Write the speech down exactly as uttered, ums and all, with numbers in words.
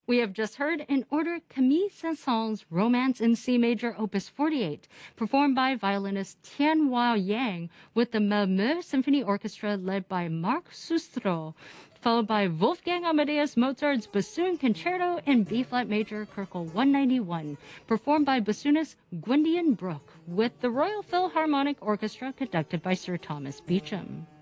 We have just heard in order Camille Saint-Saëns' Romance in C Major Opus forty-eight, performed by violinist Tianhua Yang with the Malmö Symphony Orchestra led by Marc Sustro, followed by Wolfgang Amadeus Mozart's Bassoon Concerto in B-flat major Köchel one ninety-one, performed by bassoonist Gwendolen Brooke with the Royal Philharmonic Orchestra conducted by Sir Thomas Beecham.